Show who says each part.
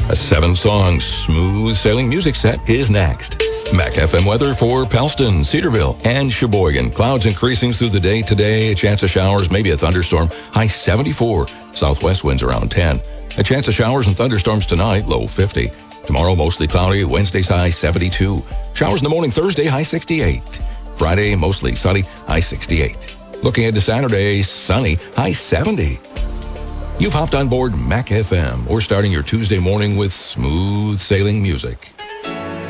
Speaker 1: A 7-song smooth sailing music set is next. Mac FM weather for Pellston, Cedarville, and Sheboygan. Clouds increasing through the day today. A chance of showers, maybe a thunderstorm. High 74. Southwest winds around 10. A chance of showers and thunderstorms tonight, low 50. Tomorrow, mostly cloudy. Wednesday's high 72. Showers in the morning Thursday, high 68. Friday, mostly sunny, high 68. Looking ahead to Saturday, sunny, high 70. You've hopped on board Mac FM. We're starting your Tuesday morning with smooth sailing music.